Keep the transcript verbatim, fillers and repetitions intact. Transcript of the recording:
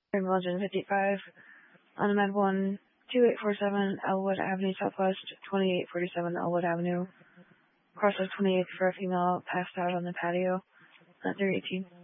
Legend fifty-five, on Med one, two eight four seven Elwood Avenue Southwest, twenty-eight forty-seven Elwood Avenue. Cross twenty-eight for a female passed out on the patio at three eighteen.